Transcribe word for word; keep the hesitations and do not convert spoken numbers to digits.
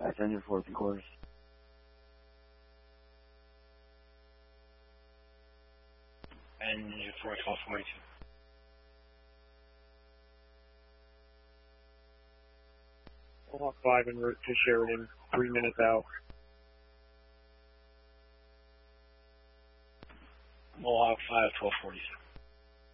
That's engine four, three quarters. Engine four, twelve forty-two. Mohawk five en route to Sheridan, three minutes out. Mohawk five, twelve forty-two.